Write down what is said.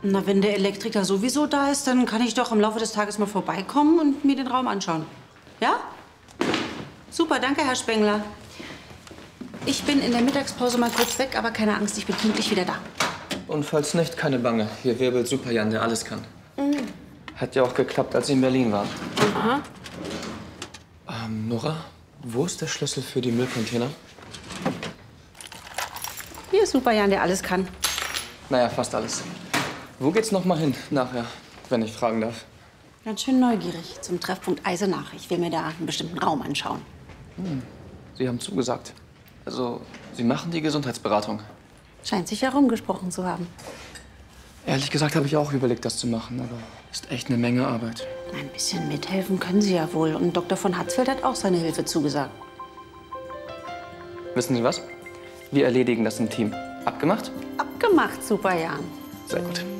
Na, wenn der Elektriker sowieso da ist, dann kann ich doch im Laufe des Tages mal vorbeikommen und mir den Raum anschauen. Ja? Super, danke, Herr Spengler. Ich bin in der Mittagspause mal kurz weg, aber keine Angst, ich bin pünktlich wieder da. Und falls nicht, keine Bange. Hier wirbelt Super Jan, der alles kann. Hat ja auch geklappt, als Sie in Berlin waren. Aha. Nora, wo ist der Schlüssel für die Müllcontainer? Hier ist Super Jan, der alles kann. Naja, fast alles. Wo geht's noch mal hin nachher, wenn ich fragen darf? Ganz schön neugierig zum Treffpunkt Eisenach. Ich will mir da einen bestimmten Raum anschauen. Sie haben zugesagt. Also, Sie machen die Gesundheitsberatung. Scheint sich herumgesprochen zu haben. Ehrlich gesagt habe ich auch überlegt, das zu machen, aber ist echt eine Menge Arbeit. Ein bisschen mithelfen können Sie ja wohl. Und Dr. von Hatzfeld hat auch seine Hilfe zugesagt. Wissen Sie was? Wir erledigen das im Team. Abgemacht? Abgemacht, Super Jan. Sehr gut.